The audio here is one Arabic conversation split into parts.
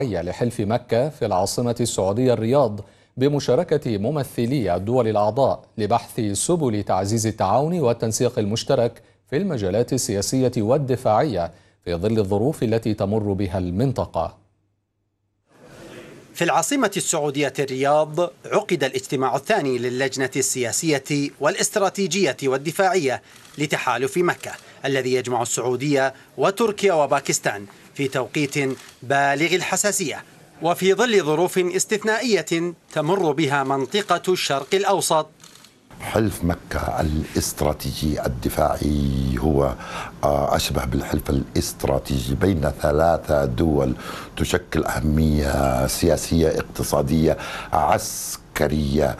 لحلف مكة في العاصمة السعودية الرياض بمشاركة ممثلي الدول الأعضاء لبحث سبل تعزيز التعاون والتنسيق المشترك في المجالات السياسية والدفاعية في ظل الظروف التي تمر بها المنطقة. في العاصمة السعودية الرياض عقد الاجتماع الثاني للجنة السياسية والاستراتيجية والدفاعية لتحالف مكة الذي يجمع السعودية وتركيا وباكستان في توقيت بالغ الحساسية وفي ظل ظروف استثنائية تمر بها منطقة الشرق الأوسط. حلف مكة الاستراتيجي الدفاعي هو أشبه بالحلف الاستراتيجي بين ثلاثة دول تشكل أهمية سياسية اقتصادية عسكرية.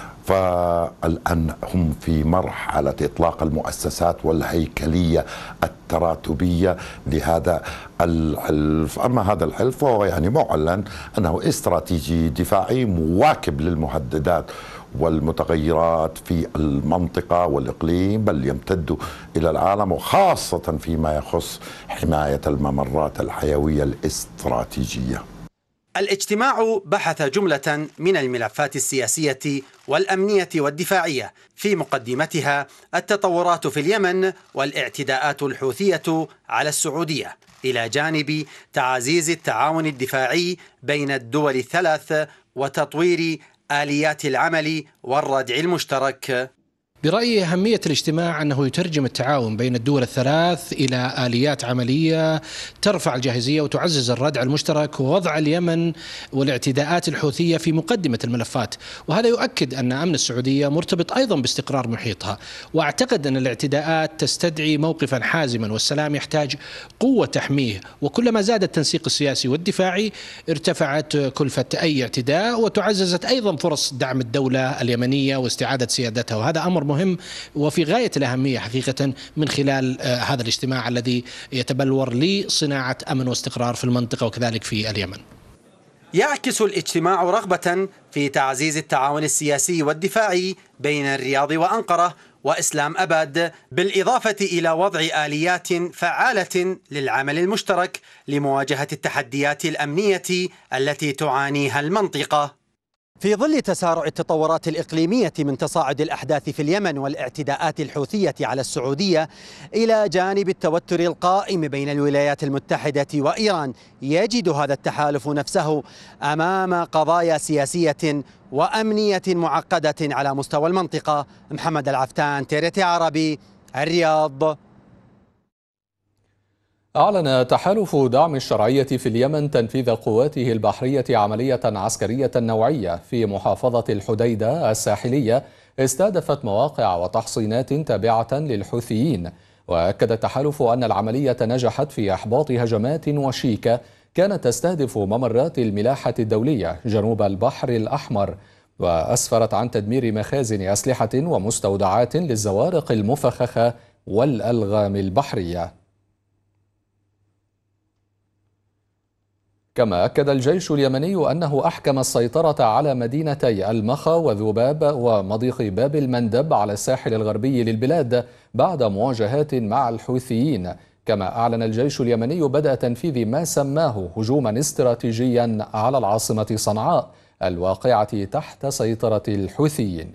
فالآن هم في مرحلة إطلاق المؤسسات والهيكلية التراتبية لهذا الحلف. أما هذا الحلف فهو يعني معلن أنه استراتيجي دفاعي مواكب للمهددات والمتغيرات في المنطقة والإقليم، بل يمتد إلى العالم، وخاصة فيما يخص حماية الممرات الحيوية الاستراتيجية. الاجتماع بحث جملة من الملفات السياسية والأمنية والدفاعية، في مقدمتها التطورات في اليمن والاعتداءات الحوثية على السعودية، إلى جانب تعزيز التعاون الدفاعي بين الدول الثلاث وتطوير آليات العمل والردع المشترك. برأيي أهمية الاجتماع أنه يترجم التعاون بين الدول الثلاث إلى آليات عملية ترفع الجاهزية وتعزز الردع المشترك ووضع اليمن والاعتداءات الحوثية في مقدمة الملفات، وهذا يؤكد أن أمن السعودية مرتبط أيضا باستقرار محيطها. وأعتقد أن الاعتداءات تستدعي موقفا حازما، والسلام يحتاج قوة تحميه، وكلما زاد التنسيق السياسي والدفاعي ارتفعت كلفة أي اعتداء وتعززت أيضا فرص دعم الدولة اليمنية واستعادة سيادتها، وهذا أمر مهم وفي غاية الأهمية حقيقة من خلال هذا الاجتماع الذي يتبلور لصناعة أمن واستقرار في المنطقة وكذلك في اليمن. يعكس الاجتماع رغبة في تعزيز التعاون السياسي والدفاعي بين الرياض وأنقرة وإسلام أباد، بالإضافة إلى وضع آليات فعالة للعمل المشترك لمواجهة التحديات الأمنية التي تعانيها المنطقة. في ظل تسارع التطورات الإقليمية من تصاعد الأحداث في اليمن والاعتداءات الحوثية على السعودية إلى جانب التوتر القائم بين الولايات المتحدة وإيران، يجد هذا التحالف نفسه أمام قضايا سياسية وأمنية معقدة على مستوى المنطقة. محمد العفتان، TRT عربي، الرياض. أعلن تحالف دعم الشرعية في اليمن تنفيذ قواته البحرية عملية عسكرية نوعية في محافظة الحديدة الساحلية استهدفت مواقع وتحصينات تابعة للحوثيين. وأكد التحالف أن العملية نجحت في إحباط هجمات وشيكة كانت تستهدف ممرات الملاحة الدولية جنوب البحر الأحمر، وأسفرت عن تدمير مخازن أسلحة ومستودعات للزوارق المفخخة والألغام البحرية. كما أكد الجيش اليمني أنه أحكم السيطرة على مدينتي المخا وذباب ومضيق باب المندب على الساحل الغربي للبلاد بعد مواجهات مع الحوثيين. كما أعلن الجيش اليمني بدء تنفيذ ما سماه هجوما استراتيجيا على العاصمة صنعاء الواقعة تحت سيطرة الحوثيين.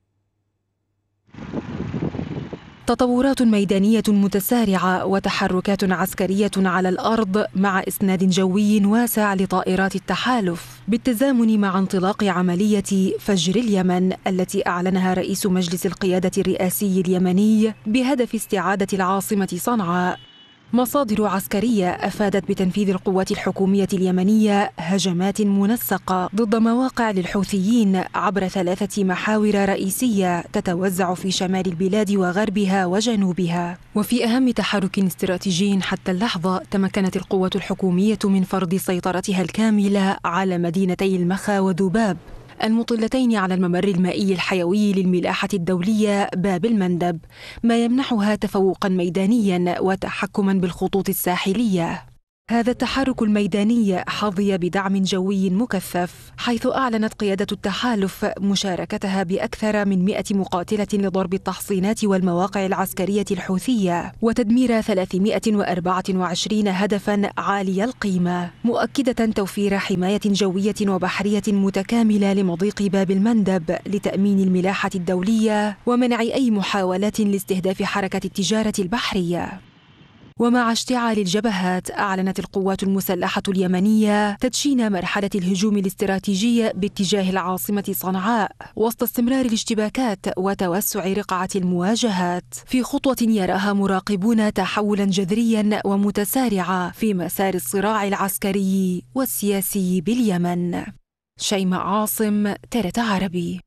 تطورات ميدانية متسارعة وتحركات عسكرية على الأرض مع إسناد جوي واسع لطائرات التحالف، بالتزامن مع انطلاق عملية فجر اليمن التي أعلنها رئيس مجلس القيادة الرئاسي اليمني بهدف استعادة العاصمة صنعاء. مصادر عسكرية أفادت بتنفيذ القوات الحكومية اليمنية هجمات منسقة ضد مواقع للحوثيين عبر 3 محاور رئيسية تتوزع في شمال البلاد وغربها وجنوبها. وفي أهم تحرك استراتيجي حتى اللحظة، تمكنت القوات الحكومية من فرض سيطرتها الكاملة على مدينتي المخا وذباب المطلتين على الممر المائي الحيوي للملاحة الدولية باب المندب، ما يمنحها تفوقا ميدانيا وتحكما بالخطوط الساحلية. هذا التحرك الميداني حظي بدعم جوي مكثف، حيث أعلنت قيادة التحالف مشاركتها بأكثر من 100 مقاتلة لضرب التحصينات والمواقع العسكرية الحوثية وتدمير 324 هدفاً عالي القيمة، مؤكدة توفير حماية جوية وبحرية متكاملة لمضيق باب المندب لتأمين الملاحة الدولية ومنع أي محاولات لاستهداف حركة التجارة البحرية. ومع اشتعال الجبهات، أعلنت القوات المسلحة اليمنية تدشين مرحلة الهجوم الاستراتيجي باتجاه العاصمة صنعاء وسط استمرار الاشتباكات وتوسع رقعة المواجهات، في خطوة يراها مراقبون تحولاً جذرياً ومتسارعا في مسار الصراع العسكري والسياسي باليمن. شيماء عاصم، TRT عربي.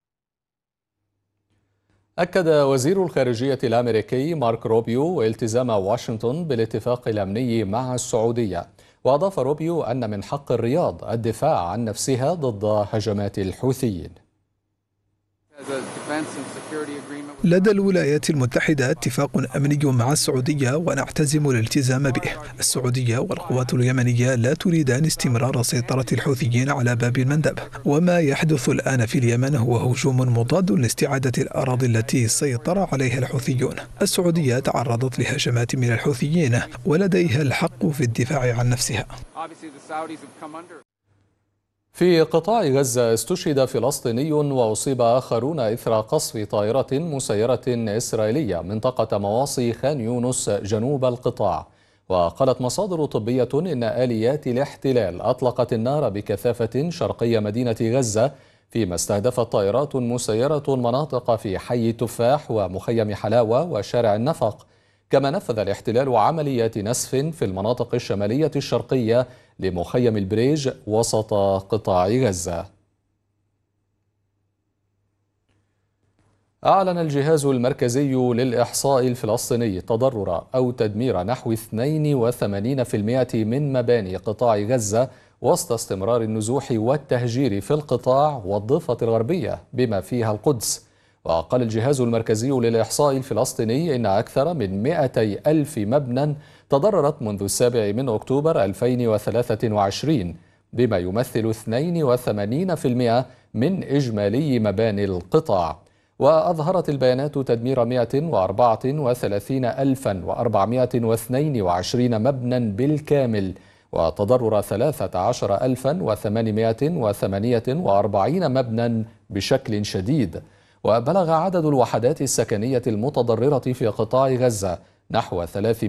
أكد وزير الخارجية الأمريكي مارك روبيو التزام واشنطن بالاتفاق الأمني مع السعودية، وأضاف روبيو أن من حق الرياض الدفاع عن نفسها ضد هجمات الحوثيين. لدى الولايات المتحدة اتفاق أمني مع السعودية ونعتزم الالتزام به. السعودية والقوات اليمنية لا تريدان استمرار سيطرة الحوثيين على باب المندب، وما يحدث الآن في اليمن هو هجوم مضاد لاستعادة الأراضي التي سيطر عليها الحوثيون. السعودية تعرضت لهجمات من الحوثيين ولديها الحق في الدفاع عن نفسها. في قطاع غزة استشهد فلسطيني وأصيب آخرون إثر قصف طائرة مسيرة إسرائيلية منطقة مواصي خان يونس جنوب القطاع. وقالت مصادر طبية إن آليات الاحتلال أطلقت النار بكثافة شرقي مدينة غزة، فيما استهدفت طائرات مسيرة مناطق في حي التفاح ومخيم حلاوة وشارع النفق. كما نفذ الاحتلال عمليات نسف في المناطق الشمالية الشرقية لمخيم البريج وسط قطاع غزة. أعلن الجهاز المركزي للإحصاء الفلسطيني تضرر أو تدمير نحو 82% من مباني قطاع غزة وسط استمرار النزوح والتهجير في القطاع والضفة الغربية بما فيها القدس. وقال الجهاز المركزي للإحصاء الفلسطيني إن أكثر من 200,000 مبنى تضررت منذ 7 أكتوبر 2023، بما يمثل 82% من إجمالي مباني القطاع. وأظهرت البيانات تدمير 134,422 مبنى بالكامل، وتضرر 13,848 مبنى بشكل شديد. وبلغ عدد الوحدات السكنية المتضررة في قطاع غزة نحو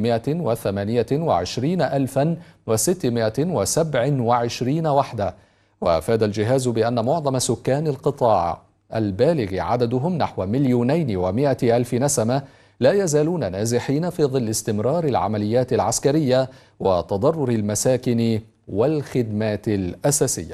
328,627 وحدة. وأفاد الجهاز بأن معظم سكان القطاع البالغ عددهم نحو 2,100,000 نسمة لا يزالون نازحين في ظل استمرار العمليات العسكرية وتضرر المساكن والخدمات الأساسية.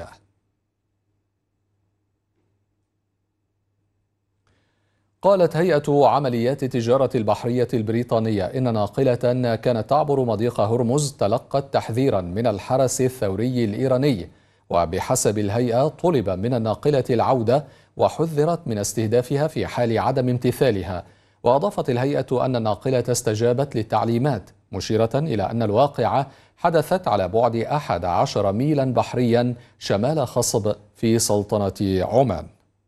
قالت هيئة عمليات التجارة البحرية البريطانية إن ناقلة كانت تعبر مضيق هرمز تلقت تحذيرا من الحرس الثوري الإيراني، وبحسب الهيئة طلب من الناقلة العودة وحذرت من استهدافها في حال عدم امتثالها. وأضافت الهيئة أن الناقلة استجابت للتعليمات، مشيرة إلى أن الواقعة حدثت على بعد 11 ميلا بحريا شمال خصب في سلطنة عمان.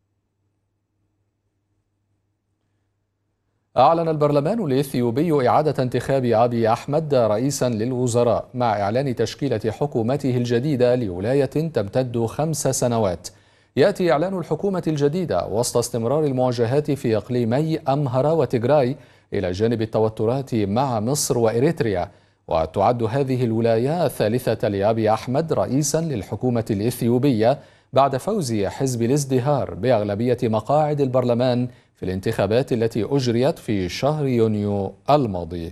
أعلن البرلمان الإثيوبي إعادة انتخاب أبي أحمد رئيسا للوزراء مع إعلان تشكيلة حكومته الجديدة لولاية تمتد 5 سنوات. يأتي إعلان الحكومة الجديدة وسط استمرار المواجهات في إقليمي أمهرة وتجراي إلى جانب التوترات مع مصر وإريتريا. وتعد هذه الولاية الثالثة لأبي أحمد رئيسا للحكومة الإثيوبية بعد فوز حزب الازدهار بأغلبية مقاعد البرلمان في الانتخابات التي أجريت في شهر يونيو الماضي.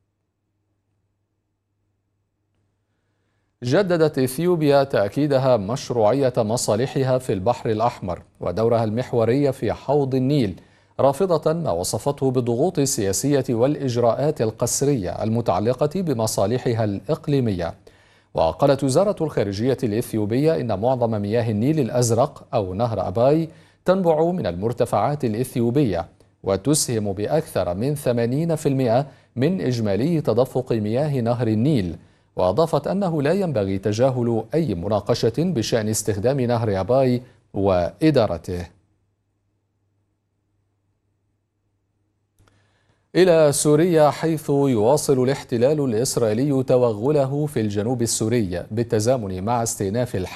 جددت إثيوبيا تأكيدها مشروعية مصالحها في البحر الأحمر ودورها المحوري في حوض النيل، رافضة ما وصفته بالضغوط السياسية والإجراءات القسرية المتعلقة بمصالحها الإقليمية. وقالت وزارة الخارجية الإثيوبية إن معظم مياه النيل الأزرق أو نهر أباي تنبع من المرتفعات الإثيوبية، وتسهم بأكثر من 80% من إجمالي تدفق مياه نهر النيل. وأضافت أنه لا ينبغي تجاهل أي مناقشة بشأن استخدام نهر أباي وإدارته. إلى سوريا، حيث يواصل الاحتلال الإسرائيلي توغله في الجنوب السوري بالتزامن مع استئناف